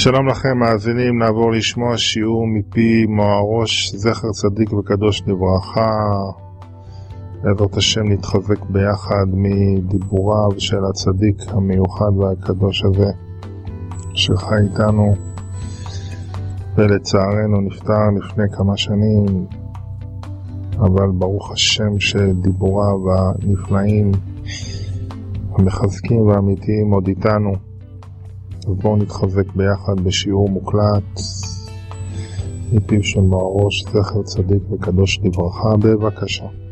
שלום לכם מאזינים, נעבור לשמוע שיעור מפי מוהראש, זכר צדיק וקדוש לברכה. בעזרת השם נתחזק ביחד מדיבוריו של הצדיק המיוחד והקדוש הזה שחי איתנו ולצערנו נפטר לפני כמה שנים, אבל ברוך השם שדיבוריו הנפלאים המחזקים והאמיתיים עוד איתנו. אז בואו נתחזק ביחד בשיעור מוקלט מפיו של מוהראש, זכר צדיק וקדוש לברכה. בבקשה.